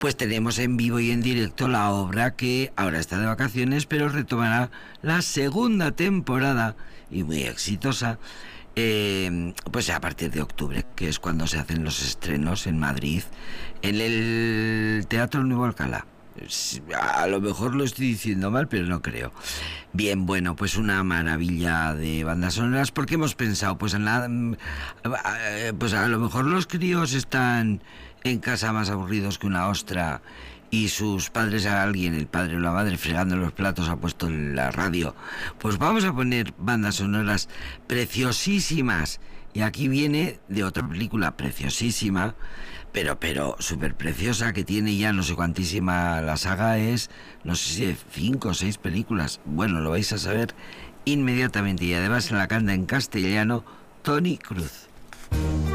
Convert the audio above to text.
Pues tenemos en vivo y en directo la obra que ahora está de vacaciones, pero retomará la segunda temporada, y muy exitosa, pues a partir de octubre, que es cuando se hacen los estrenos en Madrid, en el Teatro Nuevo Alcalá. A lo mejor lo estoy diciendo mal, pero no creo. Bien, bueno, pues una maravilla de bandas sonoras, porque hemos pensado, pues pues a lo mejor los críos están en casa más aburridos que una ostra y sus padres, a alguien, el padre o la madre, fregando los platos, ha puesto en la radio. Pues vamos a poner bandas sonoras preciosísimas. Y aquí viene de otra película preciosísima, pero súper preciosa, que tiene ya no sé cuantísima. La saga es, no sé si de 5 o 6 películas. Bueno, lo vais a saber inmediatamente. Y además la canta en castellano Toni Cruz.